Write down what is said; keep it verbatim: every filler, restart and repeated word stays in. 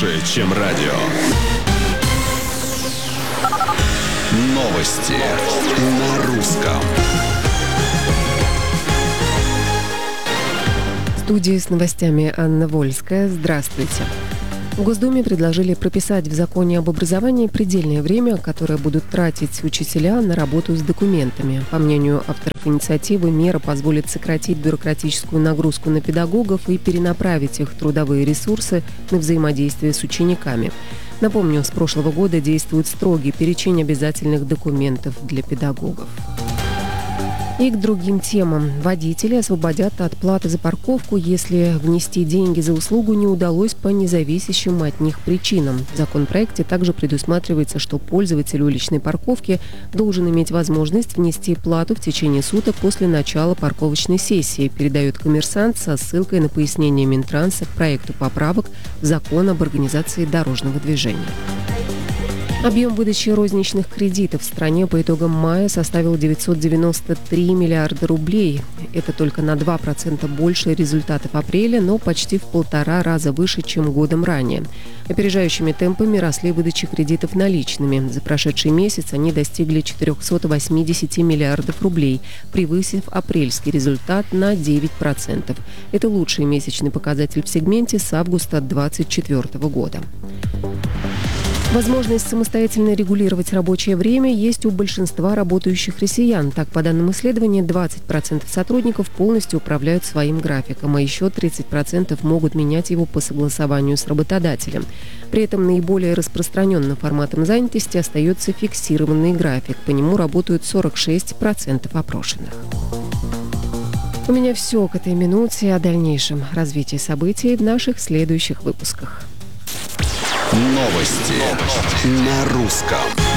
чем радио. Новости на русском. В студии с новостями Анна Вольская. Здравствуйте. В Госдуме предложили прописать в законе об образовании предельное время, которое будут тратить учителя на работу с документами. По мнению авторов инициативы, мера позволит сократить бюрократическую нагрузку на педагогов и перенаправить их трудовые ресурсы на взаимодействие с учениками. Напомню, с прошлого года действует строгий перечень обязательных документов для педагогов. И к другим темам. Водители освободят от платы за парковку, если внести деньги за услугу не удалось по независящим от них причинам. В законопроекте также предусматривается, что пользователь уличной парковки должен иметь возможность внести плату в течение суток после начала парковочной сессии, передает «Коммерсант» со ссылкой на пояснение Минтранса к проекту поправок в Закон об организации дорожного движения. Объем выдачи розничных кредитов в стране по итогам мая составил девятьсот девяносто три миллиарда рублей. Это только на два процента больше результатов апреля, но почти в полтора раза выше, чем годом ранее. Опережающими темпами росли выдачи кредитов наличными. За прошедший месяц они достигли четыреста восемьдесят миллиардов рублей, превысив апрельский результат на девять процентов. Это лучший месячный показатель в сегменте с августа две тысячи двадцать четвёртого года. Возможность самостоятельно регулировать рабочее время есть у большинства работающих россиян. Так, по данным исследования, двадцать процентов сотрудников полностью управляют своим графиком, а еще тридцать процентов могут менять его по согласованию с работодателем. При этом наиболее распространенным форматом занятости остается фиксированный график. По нему работают сорок шесть процентов опрошенных. У меня все к этой минуте. О дальнейшем развитии событий в наших следующих выпусках. Новости на русском.